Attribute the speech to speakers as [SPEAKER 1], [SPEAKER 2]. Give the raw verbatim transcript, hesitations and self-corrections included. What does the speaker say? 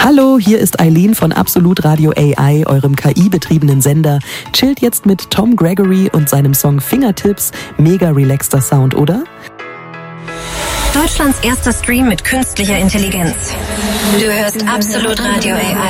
[SPEAKER 1] Hallo, hier ist Eileen von Absolut Radio A I, eurem K I-betriebenen Sender. Chillt jetzt mit Tom Gregory und seinem Song Fingertips. Mega relaxter Sound, oder?
[SPEAKER 2] Deutschlands erster Stream mit künstlicher Intelligenz. Du hörst Absolut Radio A I.